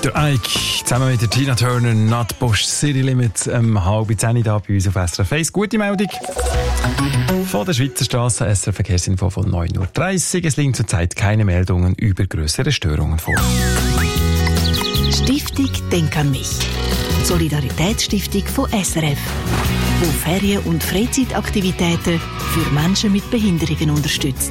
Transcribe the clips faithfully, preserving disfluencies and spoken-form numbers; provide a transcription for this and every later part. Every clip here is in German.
Der Ike zusammen mit der Tina Turner, Nutbush City Limits, um halb zehn da bei uns auf S R F eins. Gute Meldung von der Schweizer Straße, S R Verkehrsinfo von neun Uhr dreißig. Es liegen zurzeit keine Meldungen über grössere Störungen vor. Stiftung Denk an mich. Solidaritätsstiftung von S R F, wo Ferien- und Freizeitaktivitäten für Menschen mit Behinderungen unterstützt.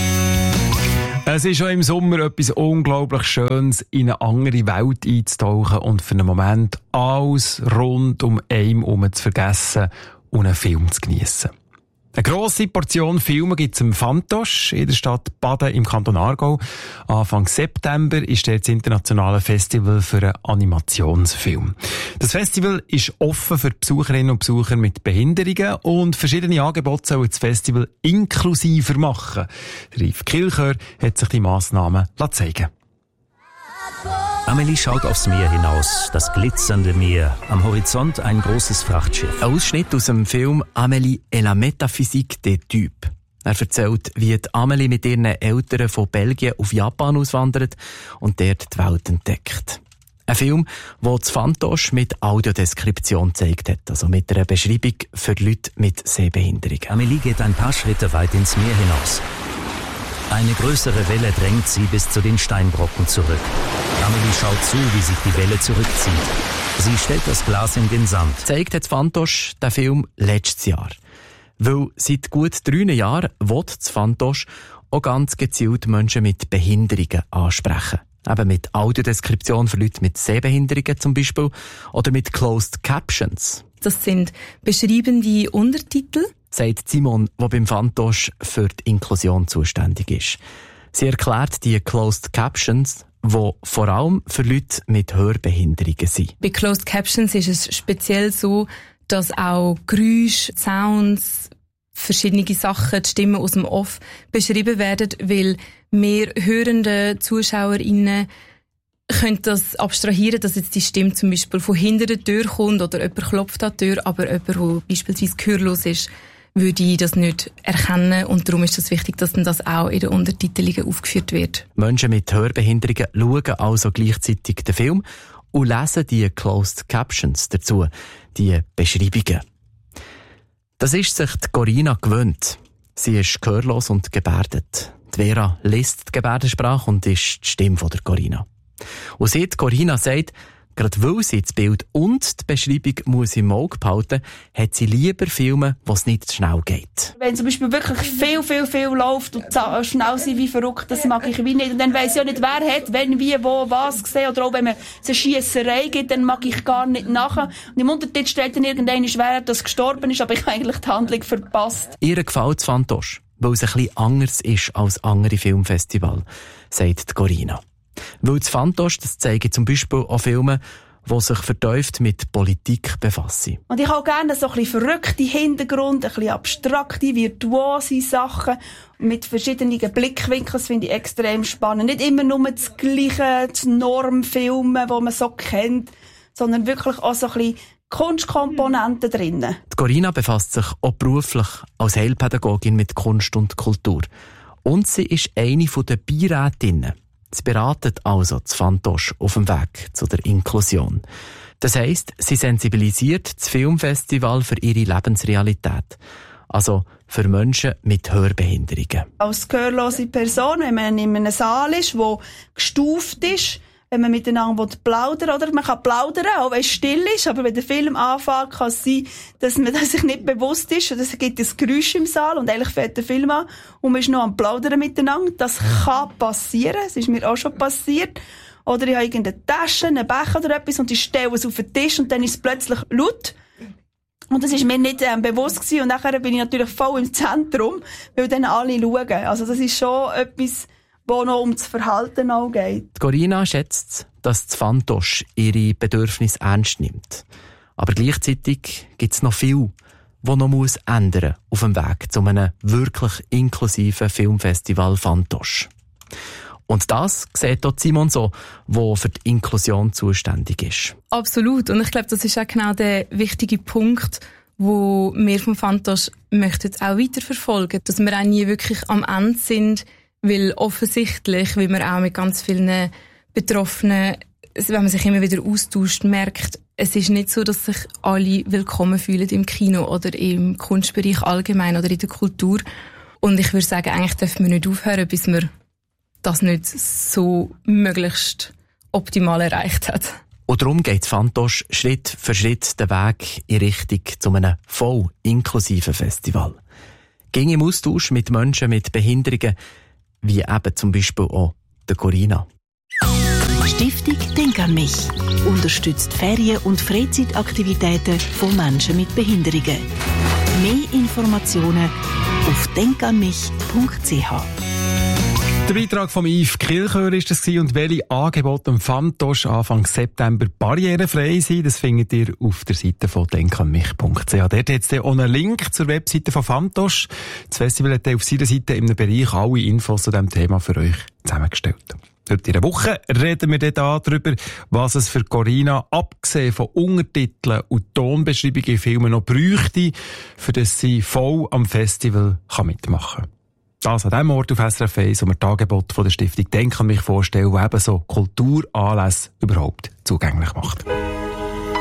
Es ist schon im Sommer etwas unglaublich Schönes, in eine andere Welt einzutauchen und für einen Moment alles rund um einen herum zu vergessen und einen Film zu geniessen. Eine grosse Portion Filme gibt es im Fantosch in der Stadt Baden im Kanton Aargau. Anfang September ist dort das internationale Festival für einen Animationsfilm. Das Festival ist offen für Besucherinnen und Besucher mit Behinderungen und verschiedene Angebote sollen das Festival inklusiver machen. Rief Kilchör hat sich die Massnahmen zeigen lassen. Amelie schaut aufs Meer hinaus, das glitzernde Meer. Am Horizont ein großes Frachtschiff. Ein Ausschnitt aus dem Film «Amélie et la métaphysique des types». Er erzählt, wie die Amelie mit ihren Eltern von Belgien auf Japan auswandert und dort die Welt entdeckt. Ein Film, den das Fantosch mit Audiodeskription gezeigt hat, also mit einer Beschreibung für Leute mit Sehbehinderung. Amelie geht ein paar Schritte weit ins Meer hinaus. Eine größere Welle drängt sie bis zu den Steinbrocken zurück. Amelie schaut zu, wie sich die Welle zurückzieht. Sie stellt das Glas in den Sand. Zeigt hat Fantosch den Film letztes Jahr. Weil seit gut drei Jahren will das Fantosch auch ganz gezielt Menschen mit Behinderungen ansprechen. Eben mit Audiodeskription für Leute mit Sehbehinderungen zum Beispiel oder mit Closed Captions. Das sind beschreibende Untertitel, sagt Simon, der beim Fantosch für die Inklusion zuständig ist. Sie erklärt die Closed Captions, die vor allem für Leute mit Hörbehinderungen sind. Bei Closed Captions ist es speziell so, dass auch Geräusche, Sounds, verschiedene Sachen, die Stimmen aus dem Off beschrieben werden, weil wir hörende ZuschauerInnen können das abstrahieren, dass jetzt die Stimme zum Beispiel von hinter der Tür kommt oder jemand klopft an die Tür, aber jemand, der beispielsweise gehörlos ist, würde ich das nicht erkennen und darum ist es wichtig, dass dann das auch in den Untertitelungen aufgeführt wird. Menschen mit Hörbehinderungen schauen also gleichzeitig den Film und lesen die Closed Captions dazu, die Beschreibungen. Das ist sich die Corinna gewöhnt. Sie ist gehörlos und gebärdet. Die Vera liest die Gebärdensprache und ist die Stimme von der Corinna. Und sie, die Corinna, sagt, gerade weil sie das Bild und die Beschreibung muss im Auge behalten, hat sie lieber Filme, wo es nicht schnell geht. Wenn zum Beispiel wirklich viel, viel, viel läuft und schnell sind wie verrückt, das mag ich wie nicht. Und dann weiss ich auch nicht, wer hat, wenn, wie, wo, was gesehen. Oder auch wenn man eine Schiesserei gibt, dann mag ich gar nicht nachher. Und im Untertitel steht dann irgendwann, wer das gestorben ist, aber ich habe eigentlich die Handlung verpasst. Ihr gefällt das Fantosch, weil es ein bisschen anders ist als andere Filmfestival, sagt Corinna. Weil das Fantosch, das zeigen zum Beispiel auch Filme, die sich vertieft mit Politik befassen. Und ich habe gerne so ein bisschen verrückte Hintergründe, ein bisschen abstrakte, virtuose Sachen mit verschiedenen Blickwinkeln. Das finde ich extrem spannend. Nicht immer nur das gleiche, das Normfilmen, das man so kennt, sondern wirklich auch so ein bisschen Kunstkomponenten drinnen. Die Corinna befasst sich auch beruflich als Heilpädagogin mit Kunst und Kultur. Und sie ist eine der Beirätinnen. Sie beratet also das Fantosch auf dem Weg zu der Inklusion. Das heisst, sie sensibilisiert das Filmfestival für ihre Lebensrealität. Also für Menschen mit Hörbehinderungen. Als gehörlose Person, wenn man in einem Saal ist, der gestuft ist, wenn man miteinander plaudern will, oder? Man kann plaudern, auch wenn es still ist, aber wenn der Film anfängt, kann es sein, dass man sich nicht bewusst ist, und es gibt ein Geräusch im Saal, und eigentlich fährt der Film an, und man ist noch am Plaudern miteinander. Das kann passieren, es ist mir auch schon passiert. Oder ich habe irgendeine Tasche, einen Becher oder etwas, und ich stelle es auf den Tisch, und dann ist es plötzlich laut. Und das ist mir nicht ähm, bewusst gewesen, und nachher bin ich natürlich voll im Zentrum, weil dann alle schauen. Also das ist schon etwas, wo noch um das Verhalten auch geht. Die Corinna schätzt, dass das Fantosch ihre Bedürfnisse ernst nimmt. Aber gleichzeitig gibt es noch viel, was noch muss ändern auf dem Weg zu einem wirklich inklusiven Filmfestival Fantosch. Und das sieht auch Simon so, der für die Inklusion zuständig ist. Absolut. Und ich glaube, das ist auch genau der wichtige Punkt, wo wir vom Fantosch möchten auch weiterverfolgen. Dass wir auch nie wirklich am Ende sind, weil offensichtlich, wie wir auch mit ganz vielen Betroffenen wenn man sich immer wieder austauscht, merkt, es ist nicht so, dass sich alle willkommen fühlen im Kino oder im Kunstbereich allgemein oder in der Kultur. Und ich würde sagen, eigentlich dürfen wir nicht aufhören, bis wir das nicht so möglichst optimal erreicht hat. Und darum geht Fantoche Schritt für Schritt den Weg in Richtung zu einem voll inklusiven Festival. Ging im Austausch mit Menschen mit Behinderungen, wie eben zum Beispiel auch der Corinna. Stiftung Denk an mich unterstützt Ferien- und Freizeitaktivitäten von Menschen mit Behinderungen. Mehr Informationen auf denkanmich punkt c h. Der Beitrag von Yves Kilchör war das und welche Angebote am Fantoche Anfang September barrierefrei sind, das findet ihr auf der Seite von denkanmich punkt c h. Dort hat es auch einen Link zur Webseite von Fantoche. Das Festival hat auf seiner Seite im Bereich alle Infos zu diesem Thema für euch zusammengestellt. Heute in der Woche reden wir dann darüber, was es für Corinna, abgesehen von Untertiteln und Tonbeschreibungen in Filmen, noch bräuchte, für das sie voll am Festival mitmachen kann. Das an diesem Ort auf S R F eins, wo wir das Angebot von der Stiftung Denk an mich vorstellen, die eben so Kulturanlässe überhaupt zugänglich macht.